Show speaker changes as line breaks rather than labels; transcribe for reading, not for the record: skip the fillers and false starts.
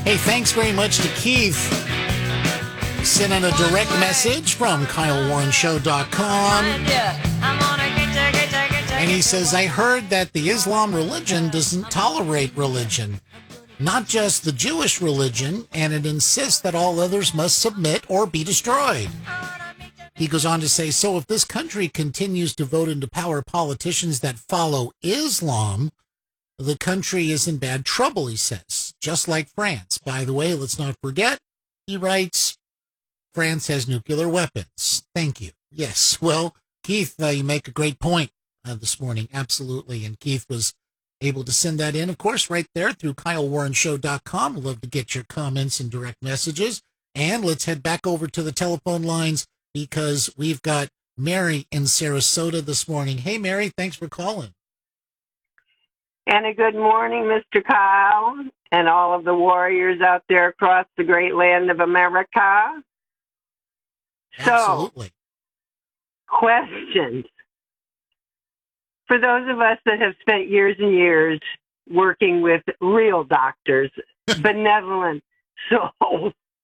Hey, thanks very much to Keith. Sent in a direct message from KyleWarrenShow.com. And he says, I heard that the Islam religion doesn't tolerate religion, not just the Jewish religion, and it insists that all others must submit or be destroyed. He goes on to say, so if this country continues to vote into power politicians that follow Islam, the country is in bad trouble, he says, just like France. By the way, let's not forget, he writes, France has nuclear weapons. Thank you. Yes, well, Keith, you make a great point this morning. Absolutely. And Keith was able to send that in, of course, right there through KyleWarrenShow.com. We'd love to get your comments and direct messages. And let's head back over to the telephone lines because we've got Mary in Sarasota this morning. Hey, Mary, thanks for calling.
And a good morning, Mr. Kyle, and all of the warriors out there across the great land of America.
Absolutely.
So, questions. For those of us that have spent years and years working with real doctors, benevolent souls,